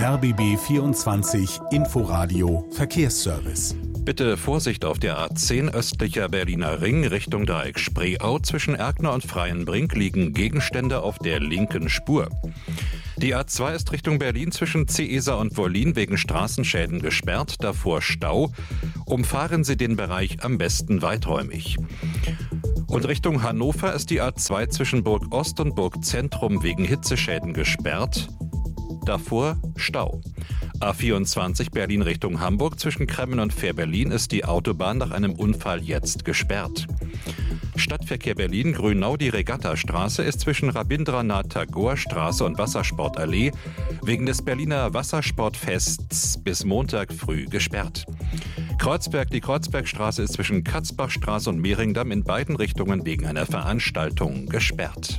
RBB 24 Inforadio Verkehrsservice. Bitte Vorsicht auf der A10 östlicher Berliner Ring Richtung Dreieck Spreeau. Zwischen Erkner und Freienbrink liegen Gegenstände auf der linken Spur. Die A2 ist Richtung Berlin zwischen Ceesa und Wollin wegen Straßenschäden gesperrt, davor Stau. Umfahren Sie den Bereich am besten weiträumig. Und Richtung Hannover ist die A2 zwischen Burg Ost und Burg Zentrum wegen Hitzeschäden gesperrt, davor Stau. A24 Berlin Richtung Hamburg zwischen Kremmen und Fähr-Berlin ist die Autobahn nach einem Unfall jetzt gesperrt. Stadtverkehr Berlin Grünau, die Regattastraße ist zwischen Rabindranath Tagore Straße und Wassersportallee wegen des Berliner Wassersportfests bis Montag früh gesperrt. Kreuzberg, die Kreuzbergstraße ist zwischen Katzbachstraße und Mehringdamm in beiden Richtungen wegen einer Veranstaltung gesperrt.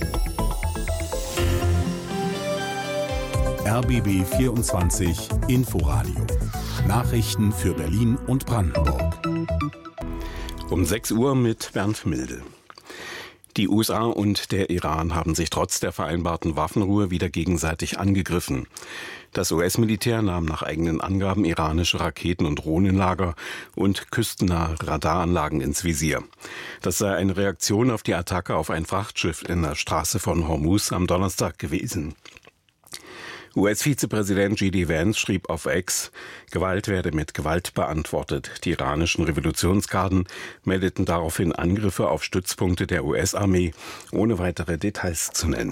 RBB 24 Inforadio. Nachrichten für Berlin und Brandenburg. Um 6 Uhr mit Bernd Milde. Die USA und der Iran haben sich trotz der vereinbarten Waffenruhe wieder gegenseitig angegriffen. Das US-Militär nahm nach eigenen Angaben iranische Raketen- und Drohnenlager und küstennahe Radaranlagen ins Visier. Das sei eine Reaktion auf die Attacke auf ein Frachtschiff in der Straße von Hormuz am Donnerstag gewesen. US-Vizepräsident J.D. Vance schrieb auf X, Gewalt werde mit Gewalt beantwortet. Die iranischen Revolutionsgarden meldeten daraufhin Angriffe auf Stützpunkte der US-Armee, ohne weitere Details zu nennen.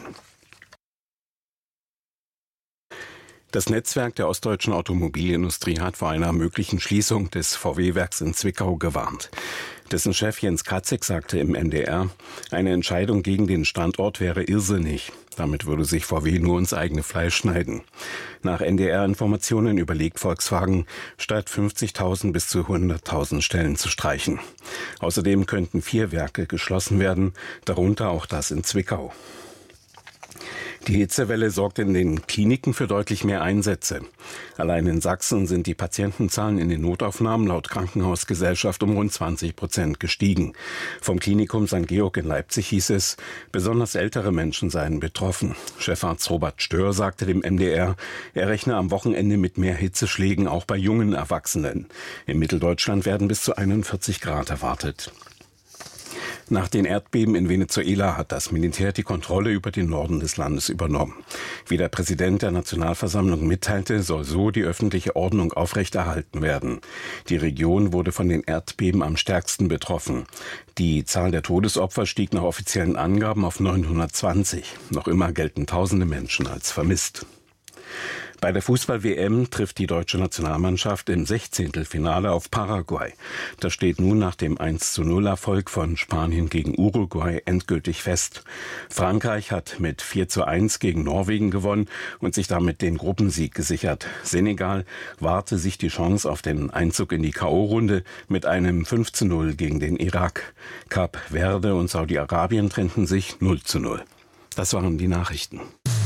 Das Netzwerk der ostdeutschen Automobilindustrie hat vor einer möglichen Schließung des VW-Werks in Zwickau gewarnt. Dessen Chef Jens Kratzig sagte im MDR, eine Entscheidung gegen den Standort wäre irrsinnig. Damit würde sich VW nur ins eigene Fleisch schneiden. Nach NDR-Informationen überlegt Volkswagen, statt 50.000 bis zu 100.000 Stellen zu streichen. Außerdem könnten 4 Werke geschlossen werden, darunter auch das in Zwickau. Die Hitzewelle sorgt in den Kliniken für deutlich mehr Einsätze. Allein in Sachsen sind die Patientenzahlen in den Notaufnahmen laut Krankenhausgesellschaft um rund 20% gestiegen. Vom Klinikum St. Georg in Leipzig hieß es, besonders ältere Menschen seien betroffen. Chefarzt Robert Stör sagte dem MDR, er rechne am Wochenende mit mehr Hitzeschlägen auch bei jungen Erwachsenen. In Mitteldeutschland werden bis zu 41 Grad erwartet. Nach den Erdbeben in Venezuela hat das Militär die Kontrolle über den Norden des Landes übernommen. Wie der Präsident der Nationalversammlung mitteilte, soll so die öffentliche Ordnung aufrechterhalten werden. Die Region wurde von den Erdbeben am stärksten betroffen. Die Zahl der Todesopfer stieg nach offiziellen Angaben auf 920. Noch immer gelten tausende Menschen als vermisst. Bei der Fußball-WM trifft die deutsche Nationalmannschaft im 16. auf Paraguay. Das steht nun nach dem 1:0-Erfolg von Spanien gegen Uruguay endgültig fest. Frankreich hat mit 4:1 gegen Norwegen gewonnen und sich damit den Gruppensieg gesichert. Senegal wahrte sich die Chance auf den Einzug in die K.O.-Runde mit einem 5:0 gegen den Irak. Kap Verde und Saudi-Arabien trennten sich 0:0. Das waren die Nachrichten.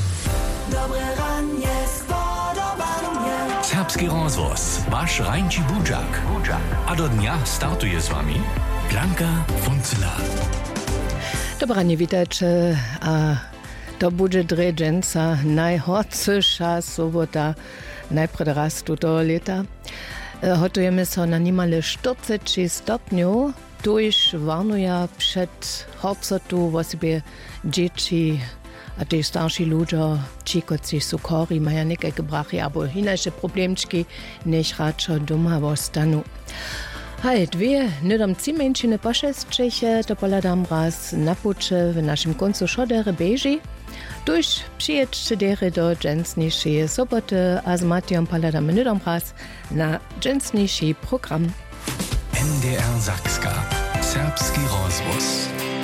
Serbski rozvoz, vaš Rajnči Budžak. A do dňa startuje s vami Blanka Funcela. Dobranie, witajcie. A to bude dređenca najhodcejša sobota, najprej raz tuto leta. Hotujemy się na niemal 40 stopniów. Tu już warnuję przed hodcotu, wo sobie dzieci a die starši ľudia, čikoci sú chorí, majú nejaké brachy, alebo ináče problémčky, než radšo doma ostanu. Hej, 2 nedom cimenčine pošestčeche, to poladam raz na puče v našem koncu šodere beži. Tuž přijeďte dere do dženstnejšie soboty a s Matijom poladam nedom raz na dženstnejší program. NDR Sakska. Serbski rozvoz.